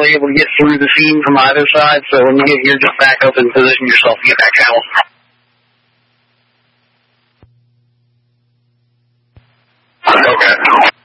really able to get through the seam from either side, so when you get here, just back up and position yourself to get that cowl. Okay.